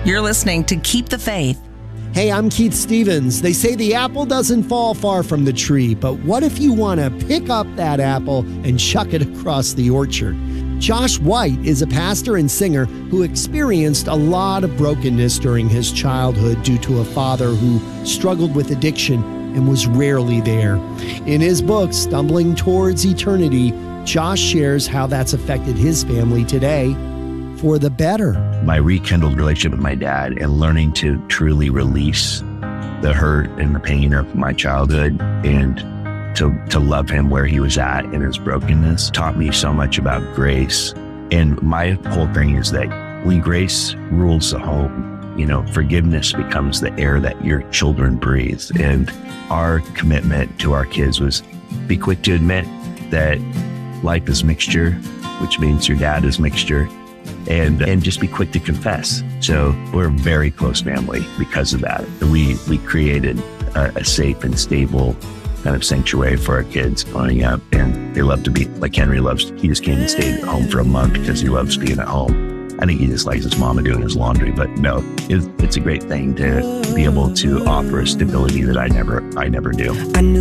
You're listening to Keep the Faith. Hey, I'm Keith Stevens. They say the apple doesn't fall far from the tree, but what if you want to pick up that apple and chuck it across the orchard? Josh White is a pastor and singer who experienced a lot of brokenness during his childhood due to a father who struggled with addiction and was rarely there. In his book, Stumbling Towards Eternity, Josh shares how that's affected his family today for the better. My rekindled relationship with my dad and learning to truly release the hurt and the pain of my childhood and to love him where he was at in his brokenness taught me so much about grace. And my whole thing is that when grace rules the home, forgiveness becomes the air that your children breathe. And our commitment to our kids was be quick to admit that life is mixture, which means your dad is mixture. And just be quick to confess. So we're a very close family because of that. We created a safe and stable kind of sanctuary for our kids growing up. And they love to be like Henry loves. He just came and stayed at home for a month because he loves being at home. I think he just likes his mama doing his laundry, but no, it's a great thing to be able to offer a stability that I never knew.